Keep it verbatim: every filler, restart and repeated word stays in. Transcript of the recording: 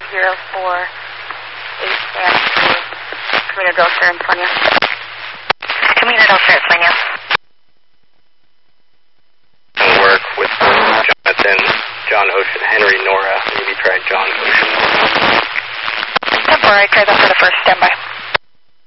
zero four eight and two. Camino del Sur and Sueño. Camino del Sur, Sueño. Work with Jonathan, John Ocean, Henry, Nora. Maybe try John Ocean. Temporary, try that for the first, standby.